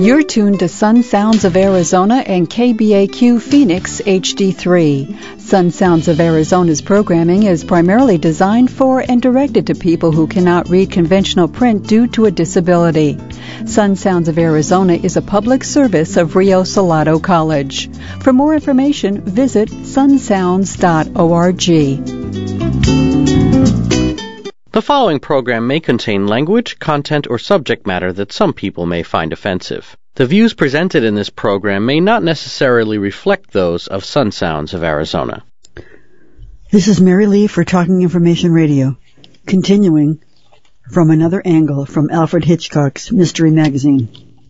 You're tuned to Sun Sounds of Arizona and KBAQ Phoenix HD3. Sun Sounds of Arizona's programming is primarily designed for and directed to people who cannot read conventional print due to a disability. Sun Sounds of Arizona is a public service of Rio Salado College. For more information, visit sunsounds.org. The following program may contain language, content, or subject matter that some people may find offensive. The views presented in this program may not necessarily reflect those of Sun Sounds of Arizona. This is Mary Lee for Talking Information Radio, continuing from another angle from Alfred Hitchcock's Mystery Magazine.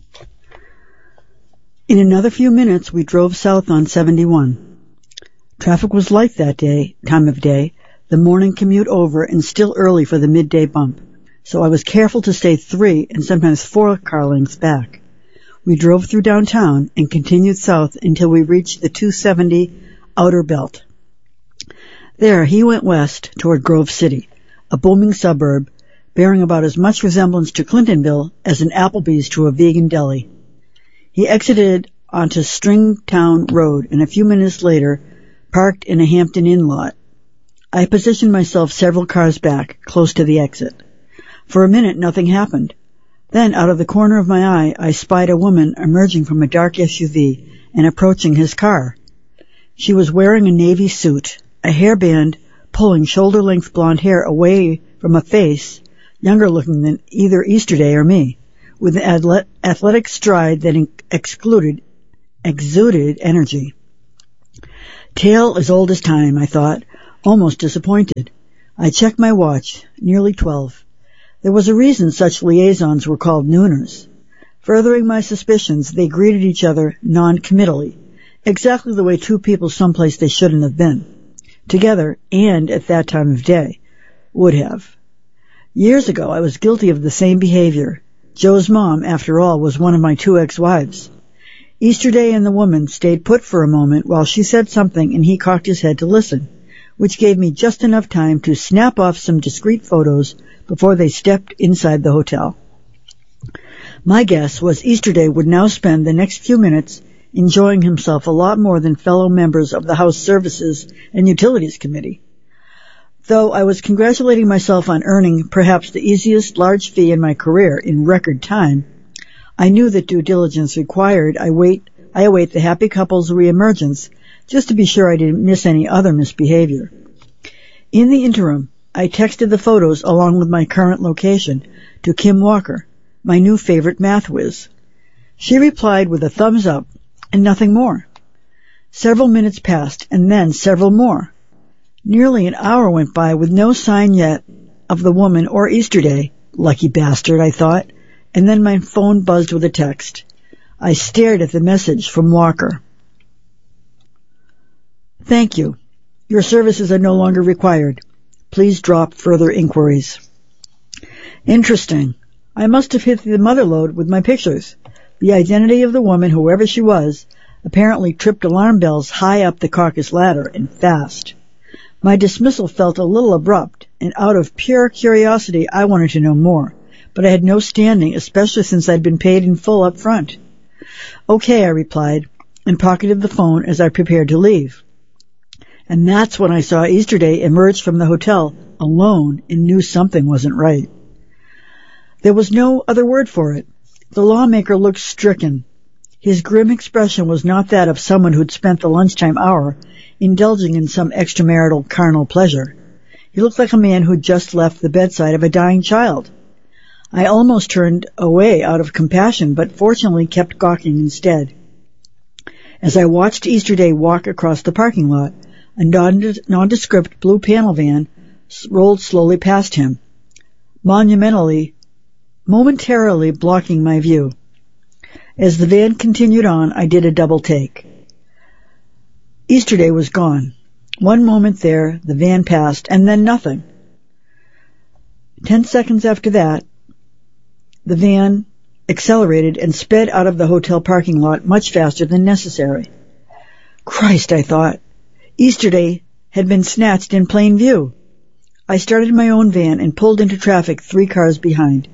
In another few minutes, we drove south on 71. Traffic was light that time of day, the morning commute over and still early for the midday bump, so I was careful to stay 3 and sometimes 4 car lengths back. We drove through downtown and continued south until we reached the 270 Outer Belt. There he went west toward Grove City, a booming suburb bearing about as much resemblance to Clintonville as an Applebee's to a vegan deli. He exited onto Stringtown Road and a few minutes later parked in a Hampton Inn lot. I positioned myself several cars back, close to the exit. For a minute, nothing happened. Then, out of the corner of my eye, I spied a woman emerging from a dark SUV and approaching his car. She was wearing a navy suit, a hairband pulling shoulder-length blonde hair away from a face younger looking than either Easterday or me, with an athletic stride that exuded energy. Tale as old as time, I thought, almost disappointed. I checked my watch, nearly 12. There was a reason such liaisons were called nooners. Furthering my suspicions, they greeted each other non-committally, exactly the way two people someplace they shouldn't have been, together, and at that time of day, would have. Years ago, I was guilty of the same behavior. Joe's mom, after all, was one of my 2 ex-wives. Easterday and the woman stayed put for a moment while she said something and he cocked his head to listen, which gave me just enough time to snap off some discreet photos before they stepped inside the hotel. My guess was Easterday would now spend the next few minutes enjoying himself a lot more than fellow members of the House Services and Utilities Committee. Though I was congratulating myself on earning perhaps the easiest large fee in my career in record time, I knew that due diligence required I await the happy couple's reemergence just to be sure I didn't miss any other misbehavior. In the interim, I texted the photos along with my current location to Kim Walker, my new favorite math whiz. She replied with a thumbs up and nothing more. Several minutes passed and then several more. Nearly an hour went by with no sign yet of the woman or Easterday. Lucky bastard, I thought, and then my phone buzzed with a text. I stared at the message from Walker. Thank you. Your services are no longer required. Please drop further inquiries. Interesting. I must have hit the mother lode with my pictures. The identity of the woman, whoever she was, apparently tripped alarm bells high up the caucus ladder and fast. My dismissal felt a little abrupt, and out of pure curiosity I wanted to know more, but I had no standing, especially since I'd been paid in full up front. Okay, I replied, and pocketed the phone as I prepared to leave. And that's when I saw Easterday emerge from the hotel alone and knew something wasn't right. There was no other word for it. The lawmaker looked stricken. His grim expression was not that of someone who'd spent the lunchtime hour indulging in some extramarital carnal pleasure. He looked like a man who'd just left the bedside of a dying child. I almost turned away out of compassion, but fortunately kept gawking instead. As I watched Easterday walk across the parking lot, a nondescript blue panel van rolled slowly past him, momentarily blocking my view. As the van continued on, I did a double take. Easterday was gone. One moment there, the van passed, and then nothing. 10 seconds after that, the van accelerated and sped out of the hotel parking lot much faster than necessary. Christ, I thought. Easterday had been snatched in plain view. I started my own van and pulled into traffic 3 cars behind.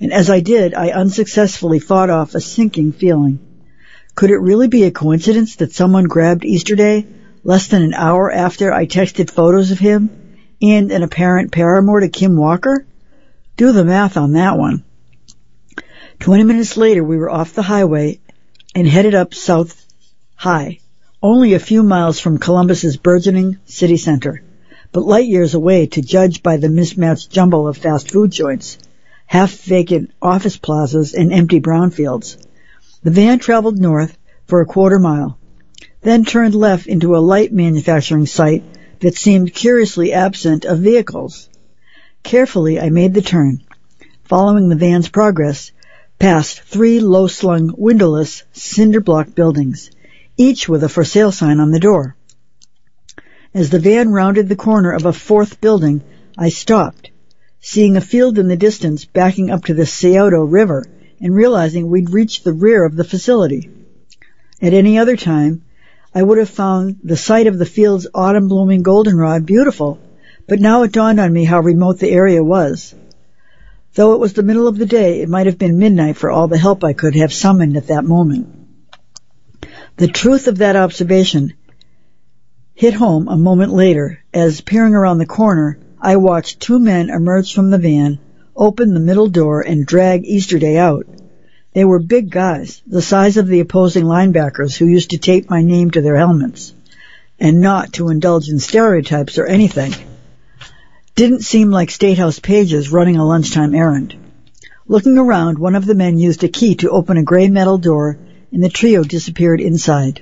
and as I did, I unsuccessfully fought off a sinking feeling. Could it really be a coincidence that someone grabbed Easterday less than an hour after I texted photos of him and an apparent paramour to Kim Walker? Do the math on that one. 20 minutes later, we were off the highway and headed up South High, only a few miles from Columbus's burgeoning city center, but light years away to judge by the mismatched jumble of fast food joints, half-vacant office plazas, and empty brownfields. The van traveled north for a quarter mile, then turned left into a light manufacturing site that seemed curiously absent of vehicles. Carefully, I made the turn, following the van's progress, past 3 low-slung, windowless, cinder-block buildings, each with a for sale sign on the door. As the van rounded the corner of a 4th building, I stopped, seeing a field in the distance backing up to the Scioto River and realizing we'd reached the rear of the facility. At any other time, I would have found the sight of the field's autumn-blooming goldenrod beautiful, but now it dawned on me how remote the area was. Though it was the middle of the day, it might have been midnight for all the help I could have summoned at that moment. The truth of that observation hit home a moment later as, peering around the corner, I watched 2 men emerge from the van, open the middle door, and drag Easterday out. They were big guys, the size of the opposing linebackers who used to tape my name to their helmets. And not to indulge in stereotypes or anything. Didn't seem like Statehouse pages running a lunchtime errand. Looking around, one of the men used a key to open a gray metal door, and the trio disappeared inside.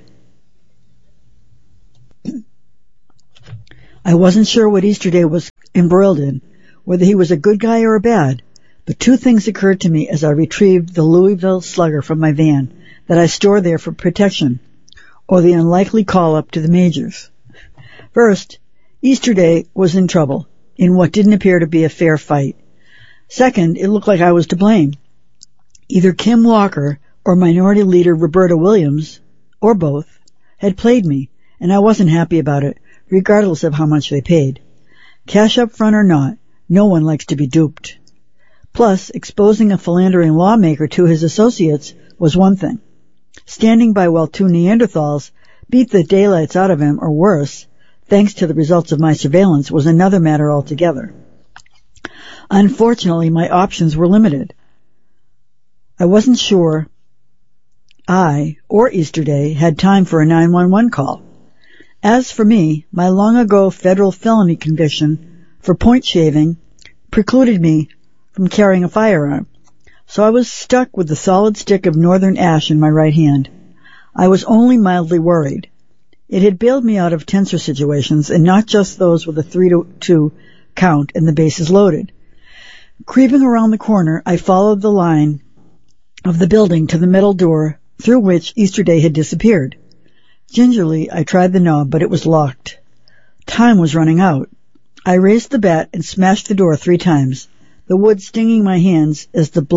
I wasn't sure what Easterday was embroiled in, whether he was a good guy or a bad, but 2 things occurred to me as I retrieved the Louisville Slugger from my van that I stored there for protection, or the unlikely call-up to the majors. First, Easterday was in trouble, in what didn't appear to be a fair fight. Second, it looked like I was to blame. Either Kim Walker or Minority Leader Roberta Williams, or both, had played me, and I wasn't happy about it, regardless of how much they paid. Cash up front or not, no one likes to be duped. Plus, exposing a philandering lawmaker to his associates was one thing. Standing by while 2 Neanderthals beat the daylights out of him, or worse, thanks to the results of my surveillance, was another matter altogether. Unfortunately, my options were limited. I wasn't sure I, or Easterday, had time for a 911 call. As for me, my long-ago federal felony conviction for point shaving precluded me from carrying a firearm, so I was stuck with the solid stick of northern ash in my right hand. I was only mildly worried. It had bailed me out of tenser situations, and not just those with a 3-2 count and the bases loaded. Creeping around the corner, I followed the line of the building to the metal door through which Easterday had disappeared. Gingerly, I tried the knob, but it was locked. Time was running out. I raised the bat and smashed the door 3 times, the wood stinging my hands as the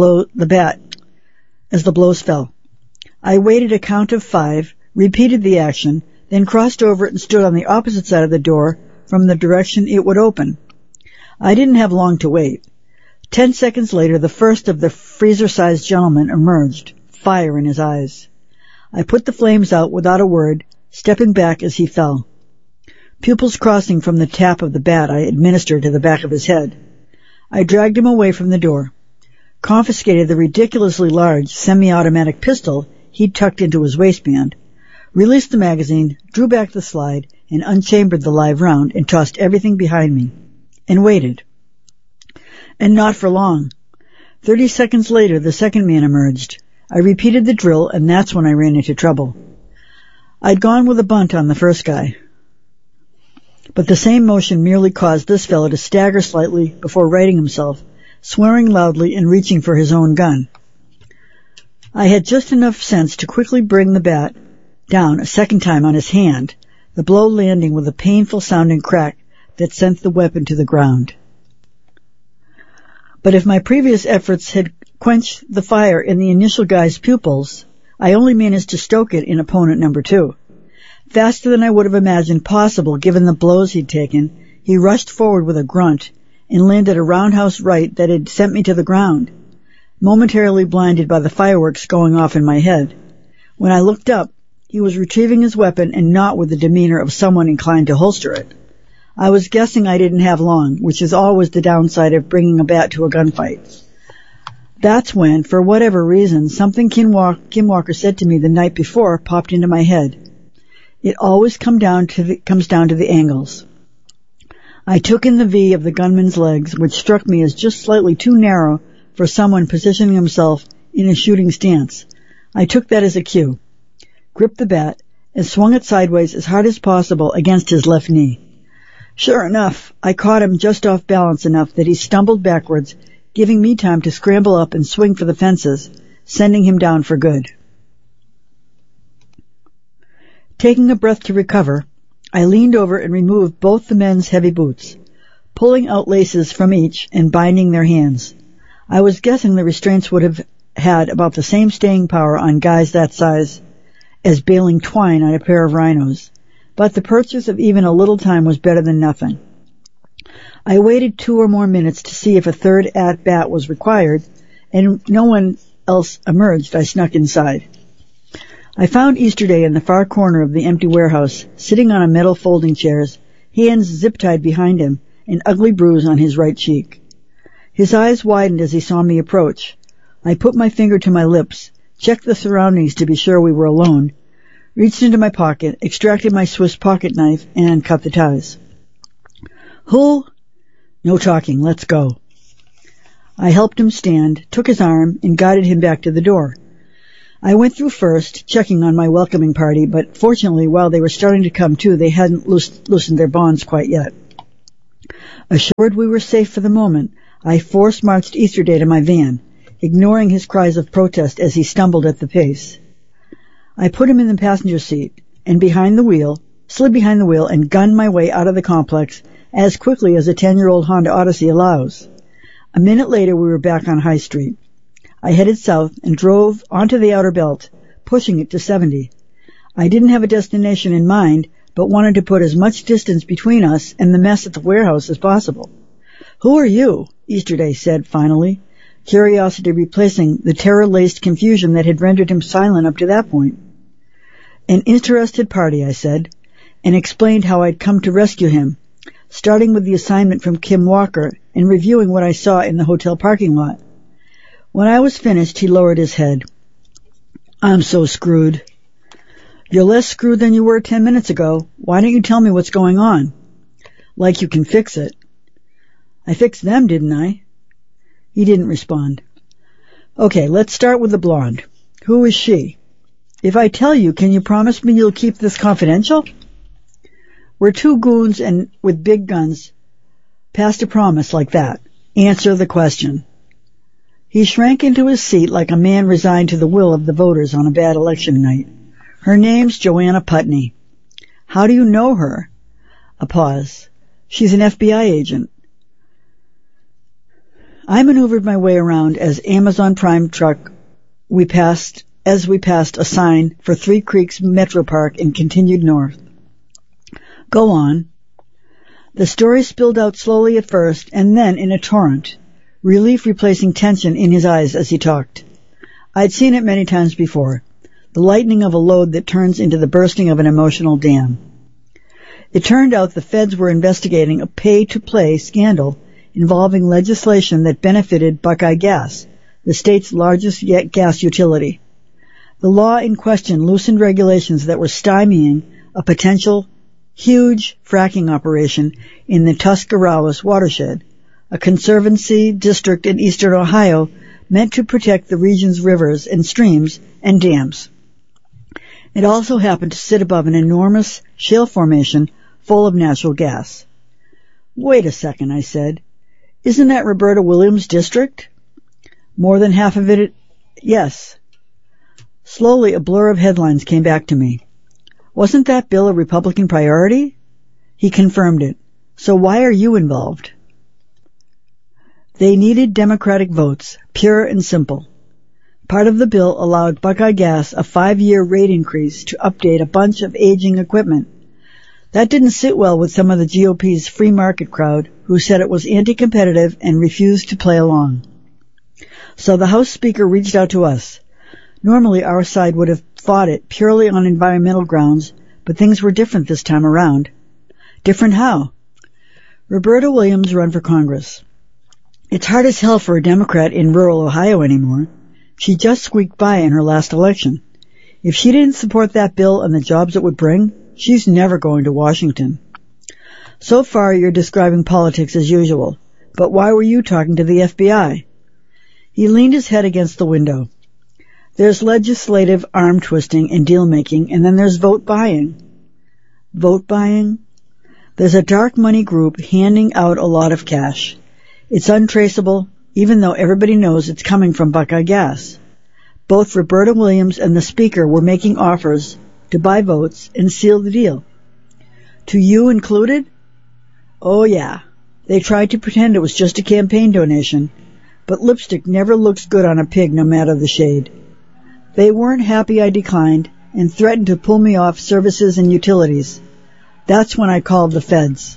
blows fell. I waited a count of 5, repeated the action, then crossed over it and stood on the opposite side of the door from the direction it would open. I didn't have long to wait. 10 seconds later, the first of the freezer-sized gentlemen emerged, fire in his eyes. I put the flames out without a word, stepping back as he fell. Pupils crossing from the tap of the bat I administered to the back of his head. I dragged him away from the door, confiscated the ridiculously large semi-automatic pistol he'd tucked into his waistband, released the magazine, drew back the slide, and unchambered the live round and tossed everything behind me, and waited. And not for long. 30 seconds later, the second man emerged. I repeated the drill, and that's when I ran into trouble. I'd gone with a bunt on the first guy, but the same motion merely caused this fellow to stagger slightly before righting himself, swearing loudly and reaching for his own gun. I had just enough sense to quickly bring the bat down a second time on his hand, the blow landing with a painful-sounding crack that sent the weapon to the ground. But if my previous efforts had quenched the fire in the initial guy's pupils, I only managed to stoke it in opponent number 2. Faster than I would have imagined possible given the blows he'd taken, he rushed forward with a grunt and landed a roundhouse right that had sent me to the ground. momentarily blinded by the fireworks going off in my head. When I looked up, he was retrieving his weapon and not with the demeanor of someone inclined to holster it. I was guessing I didn't have long, which is always the downside of bringing a bat to a gunfight. That's when, for whatever reason, something Kim Walker said to me the night before popped into my head. It always comes down to the angles. I took in the V of the gunman's legs, which struck me as just slightly too narrow for someone positioning himself in a shooting stance. I took that as a cue, gripped the bat, and swung it sideways as hard as possible against his left knee. Sure enough, I caught him just off balance enough that he stumbled backwards, giving me time to scramble up and swing for the fences, sending him down for good. Taking a breath to recover, I leaned over and removed both the men's heavy boots, pulling out laces from each and binding their hands. I was guessing the restraints would have had about the same staying power on guys that size as baling twine on a pair of rhinos, but the purchase of even a little time was better than nothing. I waited 2 or more minutes to see if a third at-bat was required, and no one else emerged. I snuck inside. I found Easterday in the far corner of the empty warehouse, sitting on a metal folding chair, hands zip-tied behind him, an ugly bruise on his right cheek. His eyes widened as he saw me approach. I put my finger to my lips, checked the surroundings to be sure we were alone, reached into my pocket, extracted my Swiss pocket knife, and cut the ties. Who? No talking, let's go. I helped him stand, took his arm, and guided him back to the door. I went through first, checking on my welcoming party, but fortunately, while they were starting to come to, they hadn't loosened their bonds quite yet. Assured we were safe for the moment, I force-marched Easterday to my van, ignoring his cries of protest as he stumbled at the pace. I put him in the passenger seat, and slid behind the wheel and gunned my way out of the complex as quickly as a 10-year-old Honda Odyssey allows. A minute later, we were back on High Street. I headed south and drove onto the outer belt, pushing it to 70. I didn't have a destination in mind, but wanted to put as much distance between us and the mess at the warehouse as possible. Who are you? Easterday said finally, curiosity replacing the terror-laced confusion that had rendered him silent up to that point. An interested party, I said, and explained how I'd come to rescue him, starting with the assignment from Kim Walker and reviewing what I saw in the hotel parking lot. When I was finished, he lowered his head. I'm so screwed. You're less screwed than you were 10 minutes ago. Why don't you tell me what's going on? Like you can fix it. I fixed them, didn't I? He didn't respond. Okay, let's start with the blonde. Who is she? If I tell you, can you promise me you'll keep this confidential? We're two goons and with big guns. Past a promise like that. Answer the question. He shrank into his seat like a man resigned to the will of the voters on a bad election night. Her name's Joanna Putney. How do you know her? A pause. She's an FBI agent. I maneuvered my way around as Amazon Prime truck we passed a sign for Three Creeks Metro Park and continued north. Go on. The story spilled out slowly at first and then in a torrent, relief replacing tension in his eyes as he talked. I'd seen it many times before, the lightning of a load that turns into the bursting of an emotional dam. It turned out the feds were investigating a pay-to-play scandal involving legislation that benefited Buckeye Gas, the state's largest gas utility. The law in question loosened regulations that were stymieing a potential huge fracking operation in the Tuscarawas watershed, a conservancy district in eastern Ohio meant to protect the region's rivers and streams and dams. It also happened to sit above an enormous shale formation full of natural gas. Wait a second, I said. Isn't that Roberta Williams' district? More than half of it? Yes. Slowly, a blur of headlines came back to me. Wasn't that bill a Republican priority? He confirmed it. So why are you involved? They needed Democratic votes, pure and simple. Part of the bill allowed Buckeye Gas a 5-year rate increase to update a bunch of aging equipment. That didn't sit well with some of the GOP's free market crowd who said it was anti-competitive and refused to play along. So the House Speaker reached out to us. Normally our side would have fought it purely on environmental grounds, but things were different this time around. Different how? Roberta Williams run for Congress. It's hard as hell for a Democrat in rural Ohio anymore. She just squeaked by in her last election. If she didn't support that bill and the jobs it would bring, she's never going to Washington. So far you're describing politics as usual, but why were you talking to the FBI? He leaned his head against the window. There's legislative arm twisting and deal making, and then there's vote buying. Vote buying? There's a dark money group handing out a lot of cash. It's untraceable, even though everybody knows it's coming from Buckeye Gas. Both Roberta Williams and the Speaker were making offers to buy votes and seal the deal. To you included? Oh yeah. They tried to pretend it was just a campaign donation, but lipstick never looks good on a pig no matter the shade. They weren't happy I declined and threatened to pull me off services and utilities. That's when I called the feds.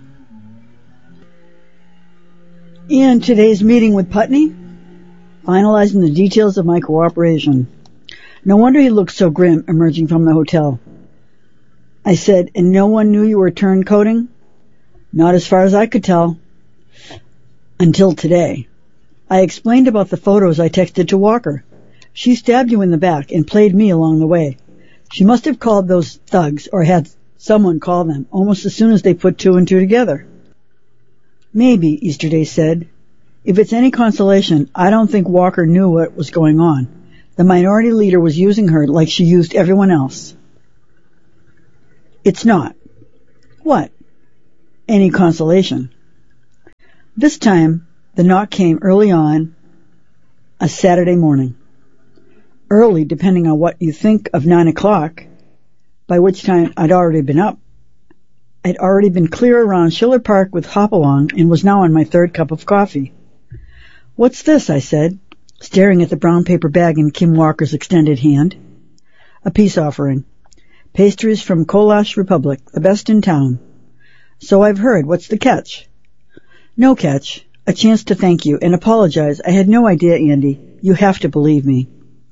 And today's meeting with Putney? Finalizing the details of my cooperation. No wonder he looked so grim emerging from the hotel. I said, and no one knew you were turncoating? Not as far as I could tell. Until today. I explained about the photos I texted to Walker. She stabbed you in the back and played me along the way. She must have called those thugs or had someone call them almost as soon as they put two and two together. Maybe, Easterday said. If it's any consolation, I don't think Walker knew what was going on. The minority leader was using her like she used everyone else. It's not. What? Any consolation. This time, the knock came early on a Saturday morning. Early, depending on what you think of 9 o'clock, by which time I'd already been up. I'd already been clear around Schiller Park with Hopalong and was now on my third cup of coffee. What's this? I said, staring at the brown paper bag in Kim Walker's extended hand. A peace offering. Pastries from Kolash Republic, the best in town. So I've heard. What's the catch? No catch. A chance to thank you and apologize. I had no idea, Andy. You have to believe me.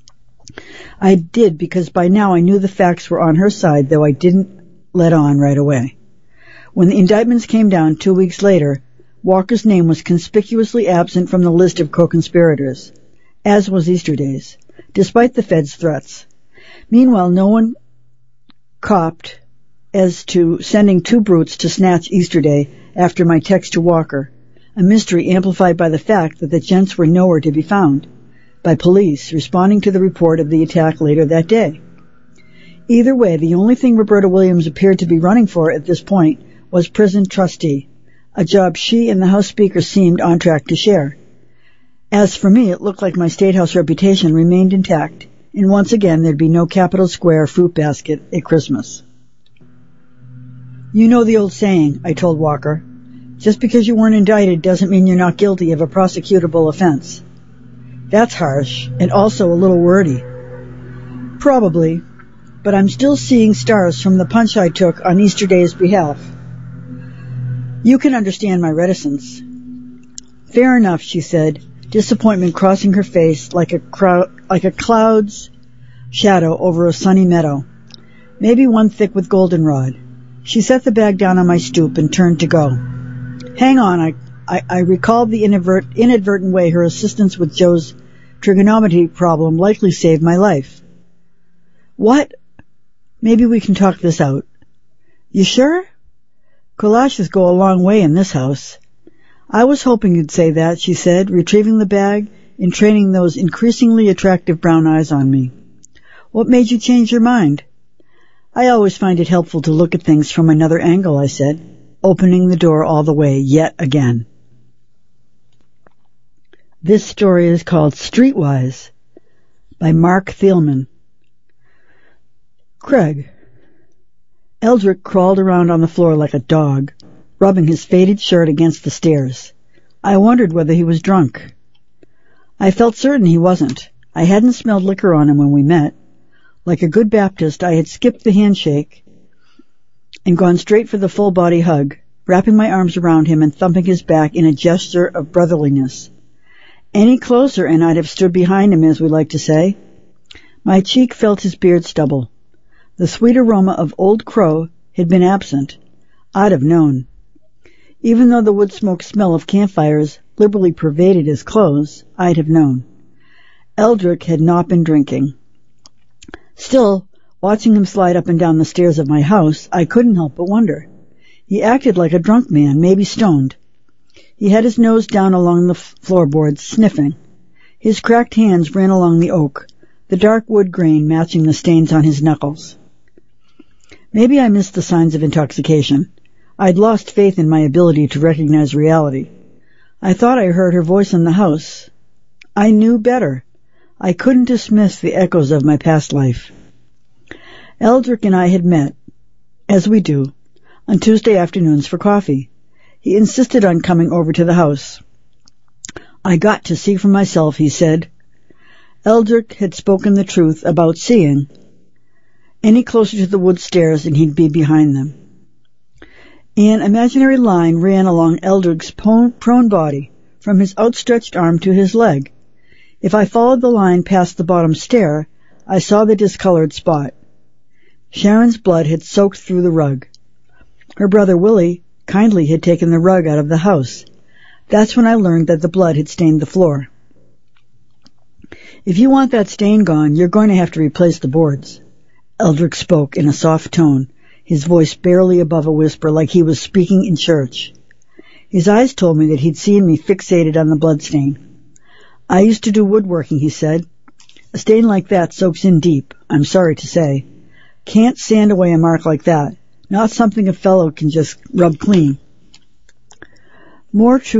I did because by now I knew the facts were on her side, though I didn't let on right away. When the indictments came down 2 weeks later, Walker's name was conspicuously absent from the list of co-conspirators, as was Easterday's, despite the Fed's threats. Meanwhile, no one copped as to sending two brutes to snatch Easterday after my text to Walker, a mystery amplified by the fact that the gents were nowhere to be found, by police responding to the report of the attack later that day. Either way, the only thing Roberta Williams appeared to be running for at this point was prison trustee, a job she and the House Speaker seemed on track to share. As for me, it looked like my State House reputation remained intact, and once again there'd be no Capitol Square fruit basket at Christmas. You know the old saying, I told Walker. Just because you weren't indicted doesn't mean you're not guilty of a prosecutable offense. That's harsh, and also a little wordy. Probably, but I'm still seeing stars from the punch I took on Easterday's behalf. You can understand my reticence. Fair enough, she said, disappointment crossing her face like a cloud's shadow over a sunny meadow, maybe one thick with goldenrod. She set the bag down on my stoop and turned to go. Hang on, I recalled the inadvertent way her assistance with Joe's trigonometry problem likely saved my life. What? Maybe we can talk this out. You sure? Collages go a long way in this house. I was hoping you'd say that, she said, retrieving the bag and training those increasingly attractive brown eyes on me. What made you change your mind? I always find it helpful to look at things from another angle, I said, opening the door all the way yet again. This story is called Streetwise by Mark Thielman. Craig. Eldrick crawled around on the floor like a dog, rubbing his faded shirt against the stairs. I wondered whether he was drunk. I felt certain he wasn't. I hadn't smelled liquor on him when we met. Like a good Baptist, I had skipped the handshake and gone straight for the full-body hug, wrapping my arms around him and thumping his back in a gesture of brotherliness. Any closer and I'd have stood behind him, as we like to say. My cheek felt his beard stubble. The sweet aroma of Old Crow had been absent. I'd have known. Even though the wood smoke smell of campfires liberally pervaded his clothes, I'd have known. Eldrick had not been drinking. Still, watching him slide up and down the stairs of my house, I couldn't help but wonder. He acted like a drunk man, maybe stoned. He had his nose down along the floorboards, sniffing. His cracked hands ran along the oak, the dark wood grain matching the stains on his knuckles. Maybe I missed the signs of intoxication. I'd lost faith in my ability to recognize reality. I thought I heard her voice in the house. I knew better. I couldn't dismiss the echoes of my past life. Eldrick and I had met, as we do, on Tuesday afternoons for coffee. He insisted on coming over to the house. I got to see for myself, he said. Eldrick had spoken the truth about seeing. Any closer to the wood stairs and he'd be behind them. An imaginary line ran along Eldrick's prone body, from his outstretched arm to his leg. If I followed the line past the bottom stair, I saw the discolored spot. Sharon's blood had soaked through the rug. Her brother Willie kindly had taken the rug out of the house. That's when I learned that the blood had stained the floor. If you want that stain gone, you're going to have to replace the boards. Eldrick spoke in a soft tone, his voice barely above a whisper, like he was speaking in church. His eyes told me that he'd seen me fixated on the bloodstain. I used to do woodworking, he said. A stain like that soaks in deep, I'm sorry to say. Can't sand away a mark like that. Not something a fellow can just rub clean. More true